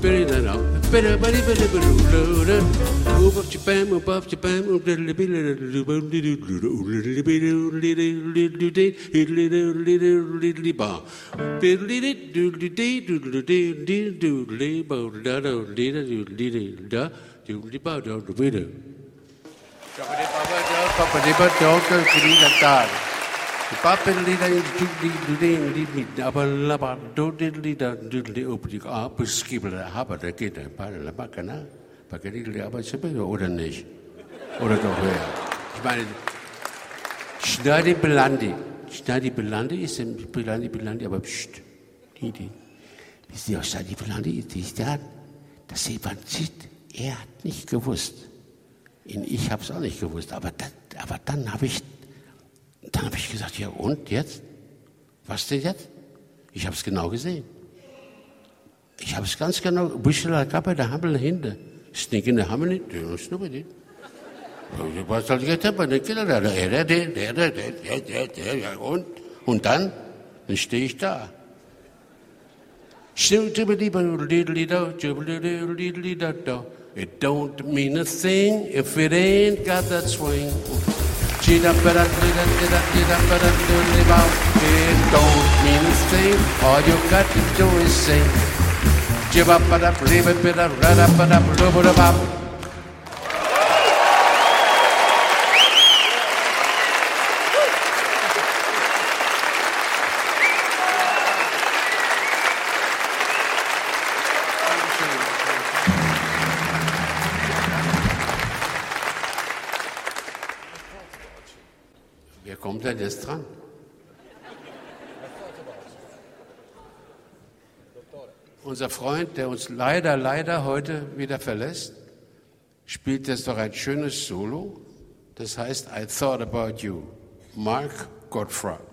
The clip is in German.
Oder nicht? Oder doch höher? Ich meine, Schneidy Belandi ist Belandi, aber pst, wisst ihr, was Schneidy Belandi ist? Das Evangelit, er hat nicht gewusst. Ich habe es auch nicht gewusst, aber dann habe ich gesagt, ja und jetzt? Was denn jetzt? Ich habe es genau gesehen. Ich habe es ganz genau, Büschel Kappe, da haben wir hinter. Stinken, da haben wir nicht, was soll ich jetzt haben? Und dann stehe ich da. It don't mean a thing if it ain't got that swing. It don't mean a thing, all you got to do is sing. Wer kommt denn jetzt dran? Unser Freund, der uns leider heute wieder verlässt, spielt jetzt doch ein schönes Solo. Das heißt I Thought About You. Mark Gottfried.